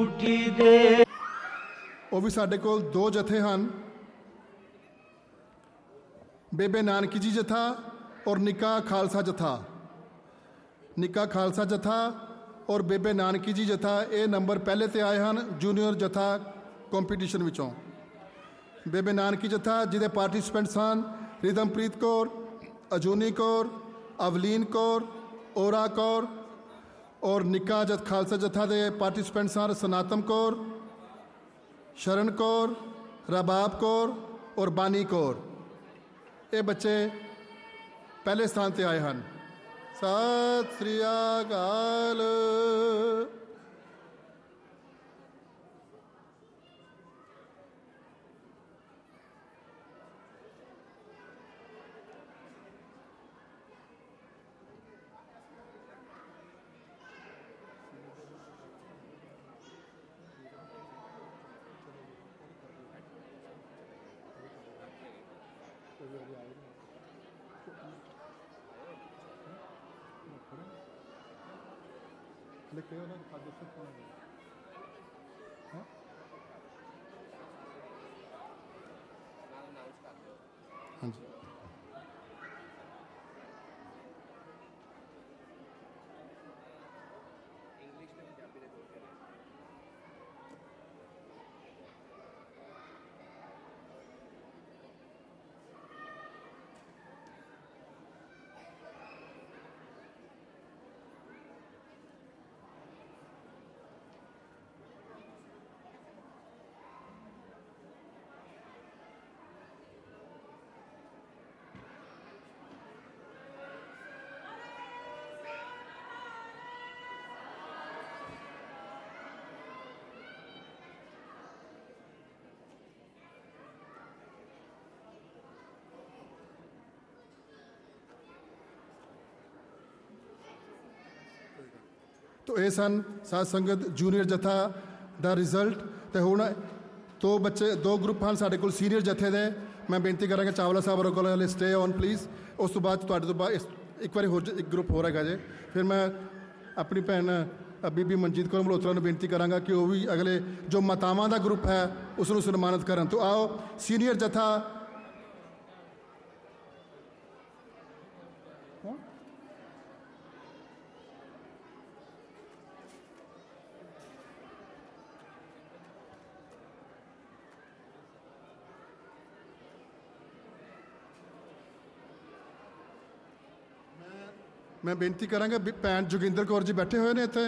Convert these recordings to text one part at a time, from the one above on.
ਝੂਠੀ ਦੇ। ਉਹ ਵੀ ਸਾਡੇ ਕੋਲ ਦੋ ਜਥੇ ਹਨ, ਬੇਬੇ ਨਾਨਕੀ ਜੀ ਜਥਾ ਔਰ ਨਿੱਕਾ ਖਾਲਸਾ ਜਥਾ। ਨਿੱਕਾ ਖਾਲਸਾ ਜਥਾ ਔਰ ਬੇਬੇ ਨਾਨਕੀ ਜੀ ਜਥਾ ਇਹ ਨੰਬਰ ਪਹਿਲੇ ਤੇ ਆਏ ਹਨ ਜੂਨੀਅਰ ਜਥਾ ਕੰਪੀਟੀਸ਼ਨ ਵਿੱਚੋਂ। ਬੇਬੇ ਨਾਨਕੀ ਜਥਾ ਜਿਹਦੇ ਪਾਰਟਿਸਪੈਂਟਸ ਹਨ ਰਿਦਮਪ੍ਰੀਤ ਕੌਰ, ਅਜੂਨੀ ਕੌਰ, ਅਵਲੀਨ ਕੌਰ, ਔਰਾ ਕੌਰ, ਔਰ ਨਿੱਕਾ ਖਾਲਸਾ ਜਥਾ ਦੇ ਪਾਰਟਿਸਪੈਂਟਸ ਹਨ ਸਨਾਤਮ ਕੌਰ, ਸ਼ਰਨ ਕੌਰ, ਰਬਾਬ ਕੌਰ ਔਰ ਬਾਨੀ ਕੌਰ। ਇਹ ਬੱਚੇ ਪਹਿਲੇ ਸਥਾਨ ਤੇ ਆਏ ਹਨ। ਸਤਿ ਸ੍ਰੀ ਅਕਾਲ। ਹਾਂਜੀ। ਤੋ ਇਹ ਸਨ ਸਾਧ ਸੰਗਤ ਜੂਨੀਅਰ ਜਥਾ ਦਾ ਰਿਜ਼ਲਟ। ਅਤੇ ਹੁਣ ਦੋ ਗਰੁੱਪ ਹਨ ਸਾਡੇ ਕੋਲ ਸੀਨੀਅਰ ਜਥੇ ਦੇ। ਮੈਂ ਬੇਨਤੀ ਕਰਾਂਗਾ ਚਾਵਲਾ ਸਾਹਿਬ ਔਰ ਕੋਲ ਹਲੇ ਸਟੇ ਔਨ ਪਲੀਜ਼। ਉਸ ਤੋਂ ਬਾਅਦ ਤੁਹਾਡੇ ਤੋਂ ਬਾਅਦ ਇੱਕ ਵਾਰੀ ਹੋਰ ਇੱਕ ਗਰੁੱਪ ਹੋਰ ਹੈਗਾ ਜੇ। ਫਿਰ ਮੈਂ ਆਪਣੀ ਭੈਣ ਬੀਬੀ ਮਨਜੀਤ ਕੌਰ ਮਲਹੋਤਰਾ ਨੂੰ ਬੇਨਤੀ ਕਰਾਂਗਾ ਕਿ ਉਹ ਵੀ ਅਗਲੇ ਜੋ ਮਾਤਾਵਾਂ ਦਾ ਗਰੁੱਪ ਹੈ ਉਸ ਨੂੰ ਸਨਮਾਨਿਤ ਕਰਨ। ਤੋਂ ਆਓ ਸੀਨੀਅਰ ਜਥਾ। ਮੈਂ ਬੇਨਤੀ ਕਰਾਂਗਾ ਭੈਣ ਜੋਗਿੰਦਰ ਕੌਰ ਜੀ ਬੈਠੇ ਹੋਏ ਨੇ ਇੱਥੇ।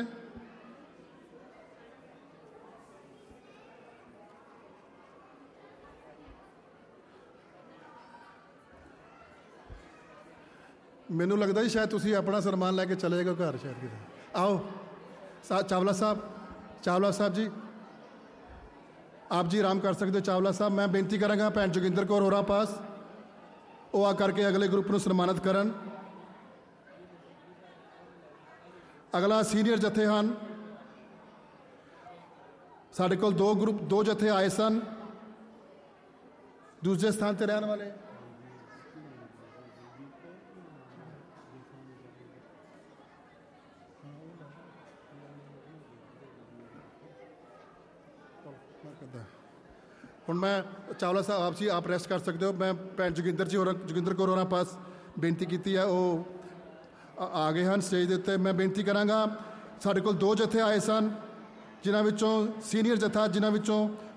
ਮੈਨੂੰ ਲੱਗਦਾ ਜੀ ਸ਼ਾਇਦ ਤੁਸੀਂ ਆਪਣਾ ਸਨਮਾਨ ਲੈ ਕੇ ਚਲੇ ਜਾਓ ਘਰ ਸ਼ਾਇਦ ਕਿਤੇ। ਆਓ ਚਾਵਲਾ ਸਾਹਿਬ ਜੀ ਆਪ ਜੀ ਆਰਾਮ ਕਰ ਸਕਦੇ ਹੋ। ਚਾਵਲਾ ਸਾਹਿਬ ਮੈਂ ਬੇਨਤੀ ਕਰਾਂਗਾ ਭੈਣ ਜੋਗਿੰਦਰ ਕੌਰ ਹੋਰਾਂ ਪਾਸ ਉਹ ਆ ਕਰਕੇ ਅਗਲੇ ਗਰੁੱਪ ਨੂੰ ਸਨਮਾਨਿਤ ਕਰਨ। ਅਗਲਾ ਸੀਨੀਅਰ ਜਥੇ ਹਨ ਸਾਡੇ ਕੋਲ ਦੋ ਜਥੇ ਆਏ ਸਨ ਦੂਜੇ ਸਥਾਨ ਤੇ ਰਹਿਣ ਵਾਲੇ। ਹੁਣ ਮੈਂ ਚਾਵਲਾ ਸਾਹਿਬ ਆਪ ਰੈਸਟ ਕਰ ਸਕਦੇ ਹੋ। ਮੈਂ ਭੈਣ ਜੋਗਿੰਦਰ ਕੌਰ ਹੋਰਾਂ ਪਾਸ ਬੇਨਤੀ ਕੀਤੀ ਹੈ, ਉਹ ਆ ਗਏ ਹਨ ਸਟੇਜ ਦੇ ਉੱਤੇ। ਮੈਂ ਬੇਨਤੀ ਕਰਾਂਗਾ ਸਾਡੇ ਕੋਲ ਦੋ ਜਥੇ ਆਏ ਸਨ ਜਿਨ੍ਹਾਂ ਵਿੱਚੋਂ ਸੀਨੀਅਰ ਜਥਾ ਜਿਨ੍ਹਾਂ ਵਿੱਚੋਂ